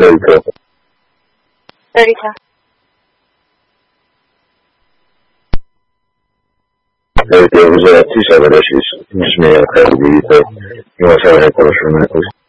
32. 32. There was 2 7 issues. You just made a credit. You want to have a headquarters for a minute, please?